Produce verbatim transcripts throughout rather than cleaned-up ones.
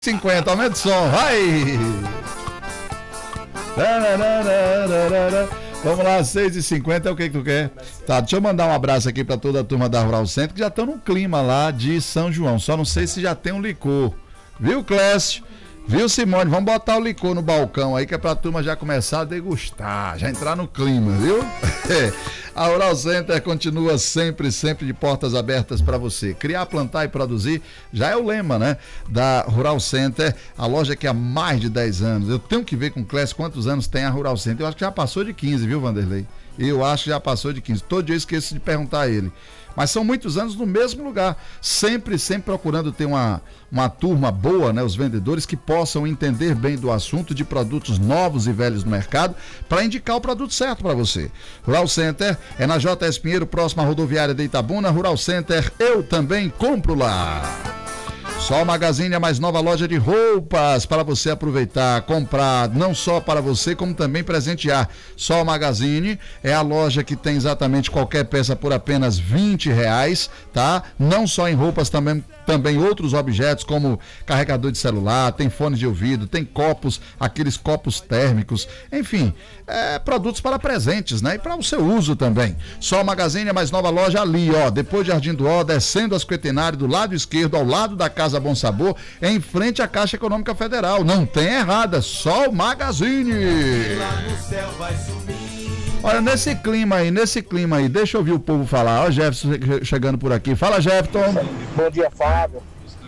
cinquenta, aumenta o som, vai! Vamos lá, seis e cinquenta, é o que que tu quer? Tá, deixa eu mandar um abraço aqui pra toda a turma da Rural Center, que já estão no clima lá de São João, só não sei se já tem um licor, viu, Clécio? Viu, Simone? Vamos botar o licor no balcão aí, que é pra turma já começar a degustar, já entrar no clima, viu? A Rural Center continua sempre, sempre de portas abertas para você. Criar, plantar e produzir já é o lema, né? Da Rural Center, a loja que há mais de dez anos. Eu tenho que ver com o Clécio quantos anos tem a Rural Center. Eu acho que já passou de quinze, viu, Vanderlei? Eu acho que já passou de quinze. Todo dia eu esqueço de perguntar a ele. Mas são muitos anos no mesmo lugar, sempre, sempre procurando ter uma, uma turma boa, né? Os vendedores que possam entender bem do assunto de produtos novos e velhos no mercado para indicar o produto certo para você. Rural Center é na J S Pinheiro, próxima à rodoviária de Itabuna. Rural Center, eu também compro lá. Sol Magazine é a mais nova loja de roupas para você aproveitar, comprar, não só para você, como também presentear. Sol Magazine é a loja que tem exatamente qualquer peça por apenas vinte reais, tá? Não só em roupas, também, também outros objetos como carregador de celular, tem fone de ouvido, tem copos, aqueles copos térmicos, enfim, é, produtos para presentes, né? E para o seu uso também. Sol Magazine é a mais nova loja ali, ó, depois de Jardim do Ó, descendo as Quetenário, do lado esquerdo, ao lado da Casa Bom Sabor, em frente à Caixa Econômica Federal. Não tem errada, só o Magazine. Olha, nesse clima aí, nesse clima aí, deixa eu ouvir o povo falar. Ó, o Jefferson chegando por aqui. Fala, Jefferson. Bom dia, Fábio.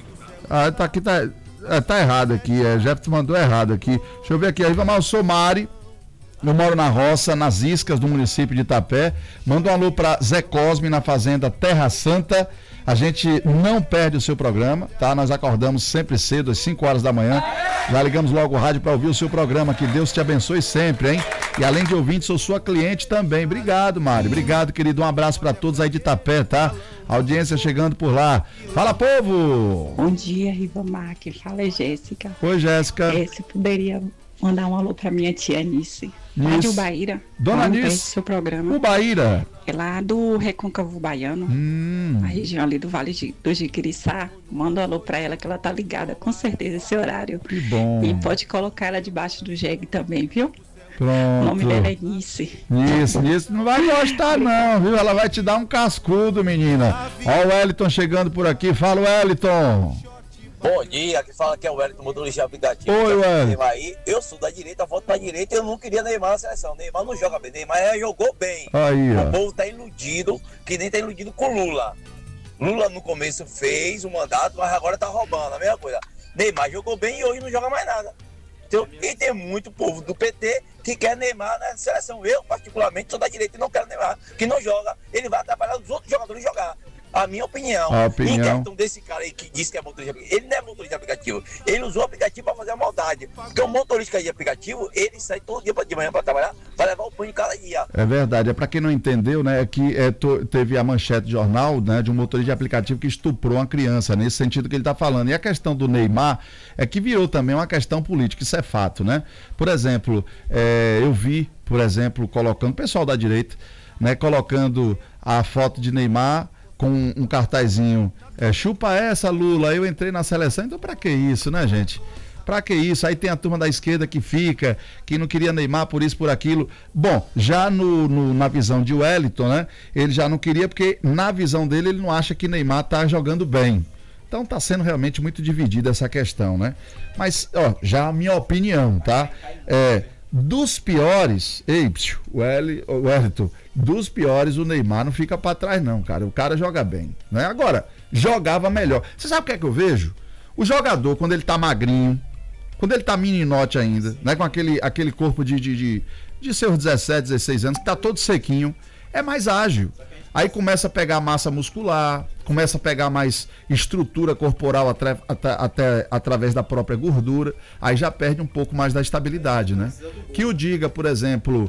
Ah, tá aqui, tá, é, tá errado aqui, é, Jefferson mandou errado aqui. Deixa eu ver aqui, aí vamos lá, eu sou Mari. Eu moro na roça, nas iscas do município de Itapé. Manda um alô para Zé Cosme, na fazenda Terra Santa. A gente não perde o seu programa, tá? Nós acordamos sempre cedo, às cinco horas da manhã. Já ligamos logo o rádio para ouvir o seu programa. Que Deus te abençoe sempre, hein? E além de ouvinte, sou sua cliente também. Obrigado, Mário. Obrigado, querido. Um abraço para todos aí de Itapé, tá? Audiência chegando por lá. Fala, povo! Bom dia, Ribamar. Que fala é Jéssica. Oi, Jéssica. É, você poderia mandar um alô para minha tia Anice. Lá de Ubaíra. Dona Anice. Seu programa. Ubaíra. É lá do Recôncavo Baiano. Hum. A região ali do Vale de, do Jiquiriçá. Manda um alô pra ela que ela tá ligada com certeza esse horário. Que bom. E pode colocar ela debaixo do jegue também, viu? Pronto. O nome dela é Nice. Nice, Nice não vai gostar não, viu? Ela vai te dar um cascudo, menina. Ó o Wellington chegando por aqui. Fala, Wellington. Bom dia, aqui fala que é o Wellington, motorista de aplicativo. Oi, Wellington. Aí, eu sou da direita, voto pra direita, eu não queria Neymar na seleção. Neymar não joga bem, Neymar já jogou bem. Aí, ó. O povo tá iludido, que nem tá iludido com Lula. Lula no começo fez o mandato, mas agora tá roubando, a mesma coisa. Neymar jogou bem e hoje não joga mais nada. Então, e tem muito povo do P T que quer Neymar na seleção. Eu, particularmente, sou da direita e não quero Neymar, que não joga. Ele vai atrapalhar os outros jogadores jogar. A minha opinião, a opinião. em questão desse cara aí que diz que é motorista de aplicativo, ele não é motorista de aplicativo, ele usou o aplicativo para fazer a maldade, porque o motorista de aplicativo, ele sai todo dia de manhã para trabalhar, para levar o pão de cada dia. É verdade, é para quem não entendeu, né, é que é, to, teve a manchete de jornal, né, de um motorista de aplicativo que estuprou uma criança, nesse sentido que ele está falando. E a questão do Neymar é que virou também uma questão política, isso é fato, né? Por exemplo, é, eu vi, por exemplo, colocando, o pessoal da direita, né, colocando a foto de Neymar com um cartazinho, é, chupa essa, Lula, eu entrei na seleção. Então pra que isso, né, gente? Pra que isso? Aí tem a turma da esquerda que fica, que não queria Neymar por isso, por aquilo. Bom, já no, no, na visão de Wellington, né, ele já não queria porque na visão dele ele não acha que Neymar tá jogando bem. Então tá sendo realmente muito dividida essa questão, né? Mas, ó, já a minha opinião, tá? É, dos piores, ei, psiu, o Wellington, dos piores o Neymar não fica pra trás não, cara, o cara joga bem, né? Agora, jogava melhor. Você sabe o que é que eu vejo? O jogador, quando ele tá magrinho, quando ele tá meninote ainda, né? Com aquele, aquele corpo de, de, de, de seus dezessete, dezesseis anos, que tá todo sequinho, é mais ágil. Aí começa a pegar massa muscular, começa a pegar mais estrutura corporal até, até, até através da própria gordura, aí já perde um pouco mais da estabilidade, né? Que o diga, por exemplo,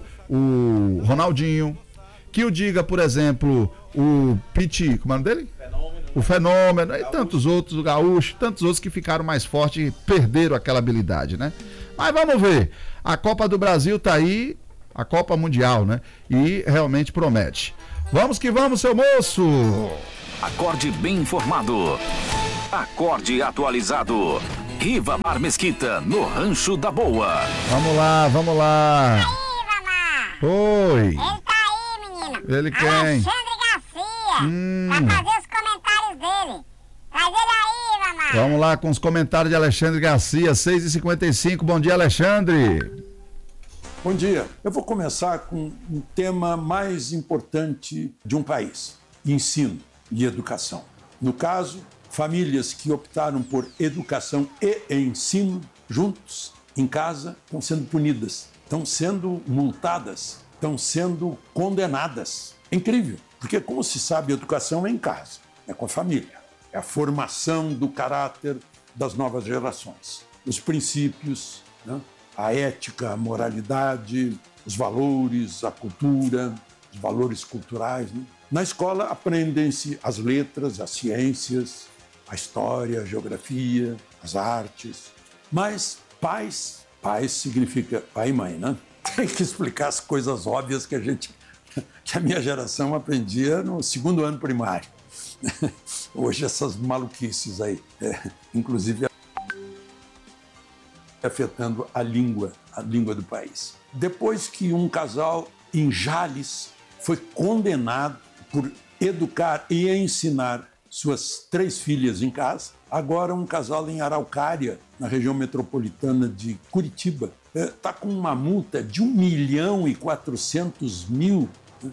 o Ronaldinho, que o diga, por exemplo, o Piti, como é o nome dele? Fenômeno. O Fenômeno, e tantos outros, o Gaúcho, tantos outros que ficaram mais fortes e perderam aquela habilidade, né? Mas vamos ver, a Copa do Brasil tá aí, a Copa Mundial, né? E realmente promete. Vamos que vamos, seu moço! Acorde bem informado. Acorde atualizado. Ribamar Mesquita, no Rancho da Boa. Vamos lá, vamos lá. Aí, Oi. Ele tá aí, menino. Ele quem? Alexandre Garcia. Hum. Pra fazer os comentários dele. Traz ele aí, mamãe. Vamos lá com os comentários de Alexandre Garcia, seis e cinquenta e cinco. Bom dia, Alexandre. Bom dia. Eu vou começar com um tema mais importante de um país: ensino e educação. No caso, famílias que optaram por educação e ensino juntos, em casa, estão sendo punidas, estão sendo multadas, estão sendo condenadas. É incrível, porque, como se sabe, educação é em casa, é com a família. É a formação do caráter das novas gerações, os princípios, né? A ética, a moralidade, os valores, a cultura, os valores culturais. Né? Na escola aprendem-se as letras, as ciências, a história, a geografia, as artes. Mas pais, pais significa pai e mãe, né? Tem que explicar as coisas óbvias que a gente, que a minha geração aprendia no segundo ano primário. Hoje essas maluquices aí, é, inclusive afetando a língua, a língua do país. Depois que um casal em Jales foi condenado por educar e ensinar suas três filhas em casa, agora um casal em Araucária, na região metropolitana de Curitiba, está com uma multa de um milhão e quatrocentos mil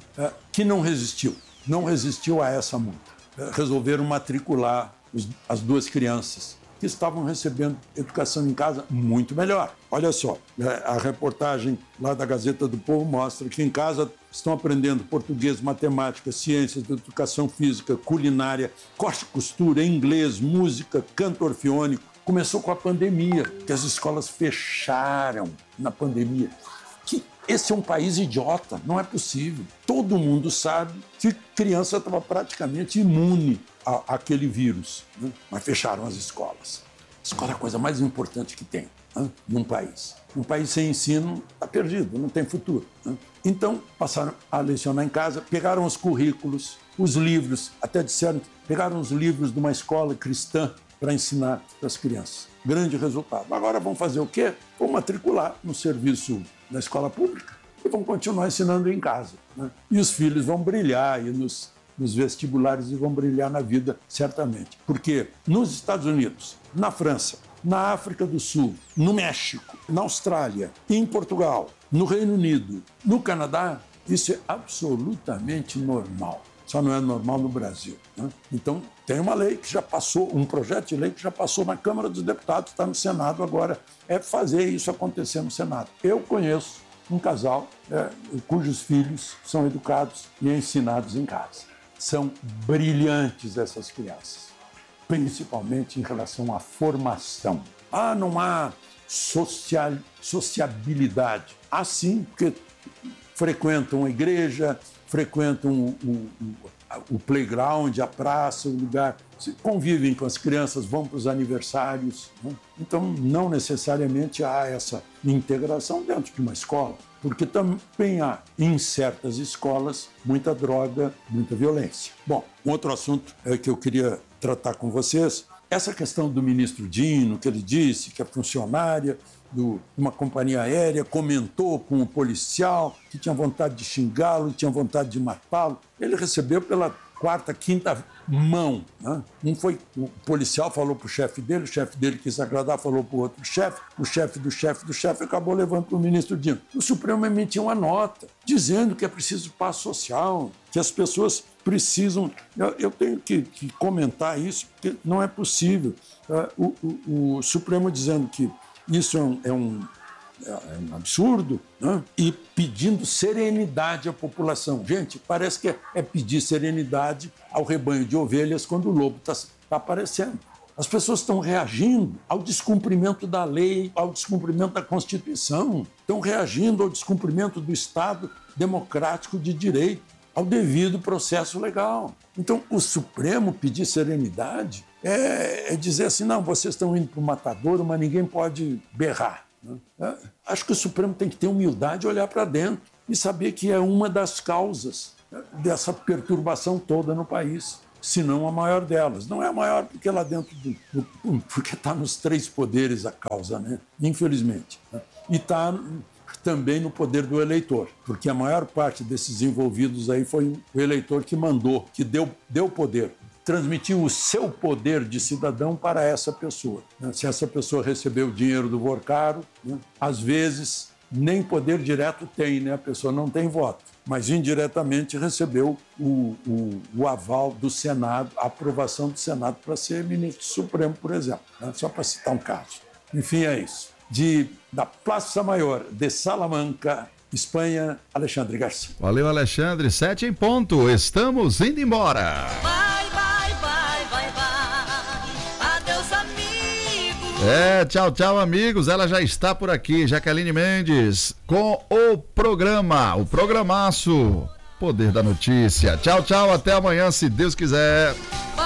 que não resistiu, não resistiu a essa multa. Resolveram matricular as duas crianças, que estavam recebendo educação em casa muito melhor. Olha só, a reportagem lá da Gazeta do Povo mostra que em casa estão aprendendo português, matemática, ciências, educação física, culinária, corte e costura, inglês, música, canto orfeônico. Começou com a pandemia, que as escolas fecharam na pandemia. Que esse é um país idiota, não é possível. Todo mundo sabe que criança estava praticamente imune a, àquele vírus, né? Mas fecharam as escolas. A escola é a coisa mais importante que tem, né? Num país. Um país sem ensino está perdido, não tem futuro, né? Então, passaram a lecionar em casa, pegaram os currículos, os livros, até disseram, pegaram os livros de uma escola cristã para ensinar para as crianças. Grande resultado. Agora vão fazer o quê? Vão matricular no serviço da escola pública e vão continuar ensinando em casa, né? E os filhos vão brilhar aí nos, nos vestibulares e vão brilhar na vida, certamente. Porque nos Estados Unidos, na França, na África do Sul, no México, na Austrália, em Portugal, no Reino Unido, no Canadá, isso é absolutamente normal. Só não é normal no Brasil, né? Então, tem uma lei que já passou, um projeto de lei que já passou na Câmara dos Deputados, está no Senado agora, é fazer isso acontecer no Senado. Eu conheço um casal é, cujos filhos são educados e ensinados em casa. São brilhantes essas crianças, principalmente em relação à formação. Ah, não há social, sociabilidade. Ah, sim, porque frequentam a igreja, frequentam o, o, o playground, a praça, o lugar, convivem com as crianças, vão para os aniversários, né? Então, não necessariamente há essa integração dentro de uma escola, porque também há, em certas escolas, muita droga, muita violência. Bom, um outro assunto é que eu queria tratar com vocês, essa questão do ministro Dino, que ele disse que a funcionária de uma companhia aérea comentou com o policial que tinha vontade de xingá-lo, tinha vontade de matá-lo. Ele recebeu pela quarta, quinta mão, né? Um foi, o policial falou para o chefe dele, o chefe dele quis agradar, falou para o outro chefe, o chefe do chefe do chefe acabou levando para o ministro Dino. O Supremo emitiu uma nota dizendo que é preciso paz social, que as pessoas precisam... Eu, eu tenho que, que comentar isso, porque não é possível. Uh, o, o, o Supremo dizendo que isso é um, é um, é um absurdo, né? E pedindo serenidade à população. Gente, parece que é, é pedir serenidade ao rebanho de ovelhas quando o lobo está tá aparecendo. As pessoas estão reagindo ao descumprimento da lei, ao descumprimento da Constituição, estão reagindo ao descumprimento do Estado democrático de direito, ao devido processo legal. Então, o Supremo pedir serenidade é, é dizer assim, não, vocês estão indo para o matadouro, mas ninguém pode berrar, né? É, acho que o Supremo tem que ter humildade e olhar para dentro e saber que é uma das causas dessa perturbação toda no país. se não a maior delas. Não é a maior porque lá dentro do, do porque está nos três poderes a causa, né? Infelizmente, né? E está também no poder do eleitor, porque a maior parte desses envolvidos aí foi o eleitor que mandou, que deu, deu poder, transmitiu o seu poder de cidadão para essa pessoa, né? Se essa pessoa recebeu o dinheiro do Vorcaro, né? Às vezes nem poder direto tem, né? A pessoa não tem voto, mas indiretamente recebeu o, o, o aval do Senado, a aprovação do Senado para ser ministro supremo, por exemplo, né? Só para citar um caso. Enfim, é isso. De, da Praça Maior de Salamanca, Espanha, Alexandre Garcia. Valeu, Alexandre. Sete em ponto. Estamos indo embora. Vai, vai, vai, vai, vai. Adeus, amigo. É, tchau, tchau, amigos. Ela já está por aqui, Jaqueline Mendes, com o programa, o programaço Poder da Notícia. Tchau, tchau. Até amanhã, se Deus quiser.